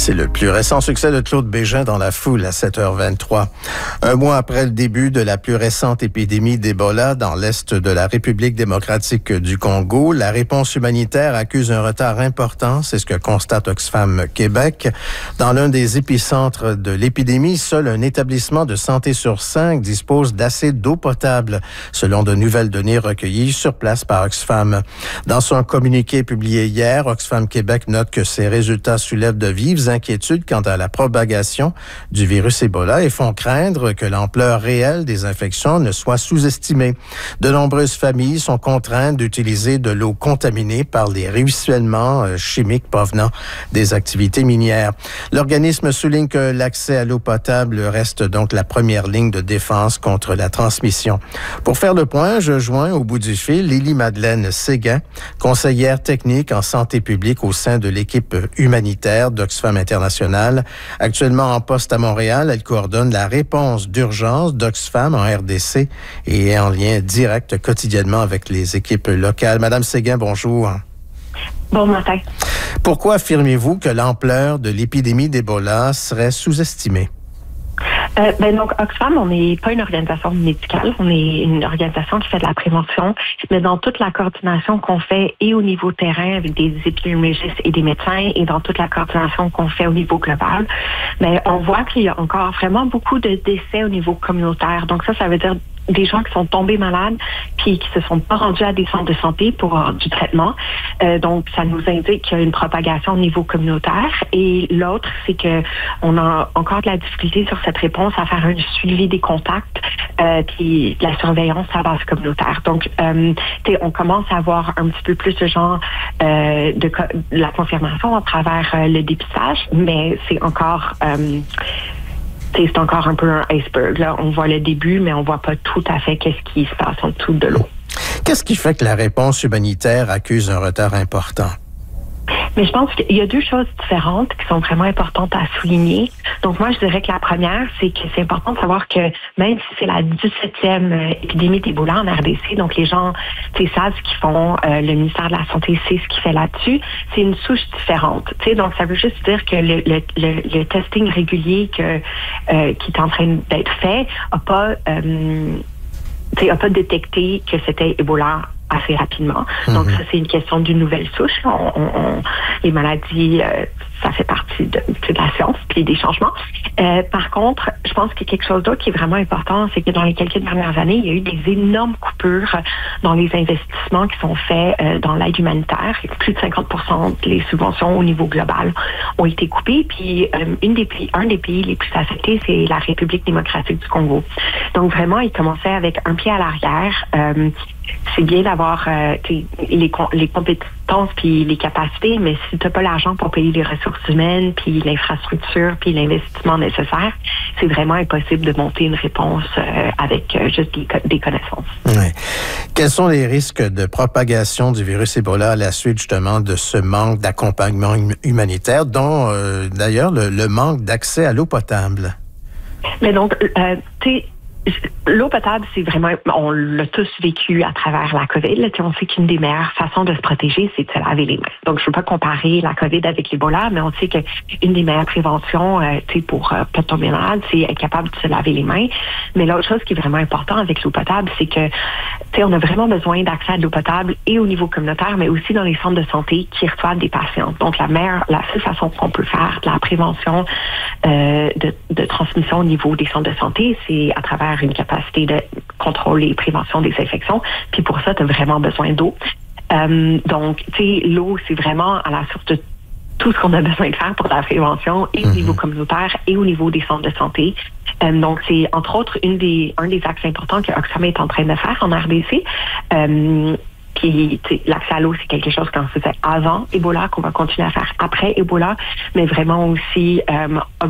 C'est le plus récent succès de Claude Bégin dans la foule à 7h23. Un mois après le début de la plus récente épidémie d'Ebola dans l'est de la République démocratique du Congo, la réponse humanitaire accuse un retard important. C'est ce que constate Oxfam Québec. Dans l'un des épicentres de l'épidémie, seul un établissement de santé sur 5 dispose d'assez d'eau potable, selon de nouvelles données recueillies sur place par Oxfam. Dans son communiqué publié hier, Oxfam Québec note que ces résultats soulèvent de vives inquiétudes quant à la propagation du virus Ebola et font craindre que l'ampleur réelle des infections ne soit sous-estimée. De nombreuses familles sont contraintes d'utiliser de l'eau contaminée par les ruissellements chimiques provenant des activités minières. L'organisme souligne que l'accès à l'eau potable reste donc la première ligne de défense contre la transmission. Pour faire le point, je joins au bout du fil Lily-Madeleine Séguin, conseillère technique en santé publique au sein de l'équipe humanitaire d'Oxfam International. Actuellement en poste à Montréal, elle coordonne la réponse d'urgence d'Oxfam en RDC et est en lien direct quotidiennement avec les équipes locales. Madame Séguin, bonjour. Bon matin. Pourquoi affirmez-vous que l'ampleur de l'épidémie d'Ebola serait sous-estimée? Donc, Oxfam, on n'est pas une organisation médicale, on est une organisation qui fait de la prévention, mais dans toute la coordination qu'on fait et au niveau terrain avec des épidémiologistes et des médecins et dans toute la coordination qu'on fait au niveau global, mais on voit qu'il y a encore vraiment beaucoup de décès au niveau communautaire. Donc ça veut dire des gens qui sont tombés malades puis qui se sont pas rendus à des centres de santé pour du traitement. Donc, ça nous indique qu'il y a une propagation au niveau communautaire. Et l'autre, c'est que on a encore de la difficulté sur cette réponse à faire un suivi des contacts puis de la surveillance à base communautaire. Donc, on commence à avoir un petit peu plus de gens de la confirmation à travers le dépistage, mais c'est encore c'est encore un peu un iceberg. Là, on voit le début, mais on voit pas tout à fait qu'est-ce qui se passe en dessous de l'eau. Qu'est-ce qui fait que la réponse humanitaire accuse un retard important? Mais je pense qu'il y a deux choses différentes qui sont vraiment importantes à souligner. Donc moi, je dirais que la première, c'est que c'est important de savoir que même si c'est la 17e épidémie d'Ebola en RDC, donc les gens savent ce qu'ils font, le ministère de la Santé sait ce qu'il fait là-dessus, c'est une souche différente. Donc ça veut juste dire que le testing régulier qui est en train d'être fait a pas détecté que c'était Ebola assez rapidement. Donc ça, c'est une question d'une nouvelle souche. Les maladies, ça fait partie de la science puis des changements. Par contre, je pense qu'il y a quelque chose d'autre qui est vraiment important, c'est que dans les quelques dernières années, il y a eu des énormes coupures dans les investissements qui sont faits dans l'aide humanitaire. Plus de 50% des subventions au niveau global ont été coupées. Puis un des pays les plus affectés, c'est la République démocratique du Congo. Donc vraiment, ils commençaient avec un pied à l'arrière. C'est bien d'avoir les compétences puis les capacités, mais si tu n'as pas l'argent pour payer les ressources humaines puis l'infrastructure puis l'investissement nécessaire, c'est vraiment impossible de monter une réponse avec juste des connaissances. Oui. Quels sont les risques de propagation du virus Ebola à la suite justement de ce manque d'accompagnement humanitaire, dont d'ailleurs le manque d'accès à l'eau potable? Mais donc, l'eau potable, c'est vraiment, on l'a tous vécu à travers la COVID. Là, on sait qu'une des meilleures façons de se protéger, c'est de se laver les mains. Donc, je ne veux pas comparer la COVID avec l'Ebola, mais on sait qu'une des meilleures préventions pour pas tomber malade, c'est être capable de se laver les mains. Mais l'autre chose qui est vraiment important avec l'eau potable, c'est que on a vraiment besoin d'accès à de l'eau potable et au niveau communautaire, mais aussi dans les centres de santé qui reçoivent des patients. Donc, la seule façon qu'on peut faire de la prévention de transmission au niveau des centres de santé, c'est à travers une capacité de contrôle et prévention des infections. Puis pour ça, tu as vraiment besoin d'eau. Donc, l'eau, c'est vraiment à la source de tout ce qu'on a besoin de faire pour la prévention et au niveau communautaire et au niveau des centres de santé. Donc, c'est entre autres un des axes importants que Oxfam est en train de faire en RDC. Puis, l'accès à l'eau, c'est quelque chose qu'on faisait avant Ebola, qu'on va continuer à faire après Ebola, mais vraiment aussi